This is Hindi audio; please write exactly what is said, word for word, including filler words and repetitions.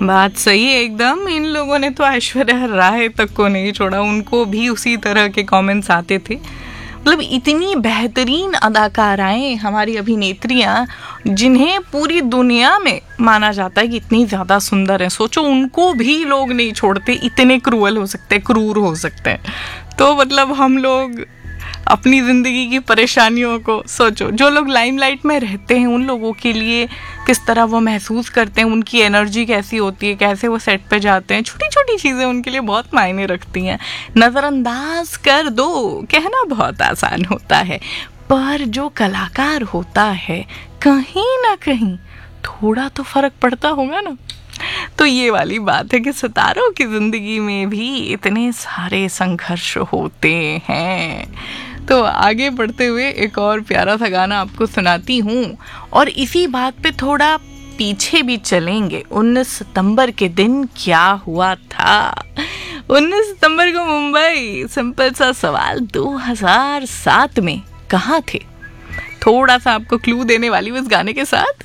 बात सही है एकदम। इन लोगों ने तो ऐश्वर्या राय तक को नहीं छोड़ा, उनको भी उसी तरह के कमेंट्स आते थे। मतलब इतनी बेहतरीन अदाकाराएं, हमारी अभिनेत्रियां जिन्हें पूरी दुनिया में माना जाता है कि इतनी ज़्यादा सुंदर हैं, सोचो उनको भी लोग नहीं छोड़ते, इतने क्रूअल हो सकते हैं, क्रूर हो सकते हैं। तो मतलब हम लोग अपनी ज़िंदगी की परेशानियों को सोचो, जो लोग लाइमलाइट में रहते हैं उन लोगों के लिए किस तरह वो महसूस करते हैं, उनकी एनर्जी कैसी होती है, कैसे वो सेट पे जाते हैं, छोटी छोटी चीज़ें उनके लिए बहुत मायने रखती हैं। नज़रअंदाज कर दो, कहना बहुत आसान होता है, पर जो कलाकार होता है कहीं ना कहीं थोड़ा तो फ़र्क पड़ता होगा ना। तो ये वाली बात है कि सितारों की ज़िंदगी में भी इतने सारे संघर्ष होते हैं। तो आगे बढ़ते हुए एक और प्यारा सा गाना आपको सुनाती हूँ, और इसी बात पे थोड़ा पीछे भी चलेंगे। उन्नीस सितंबर के दिन क्या हुआ था? उन्नीस सितंबर को मुंबई, सिंपल सा सवाल, दो हज़ार सात में कहाँ थे? थोड़ा सा आपको क्लू देने वाली उस गाने के साथ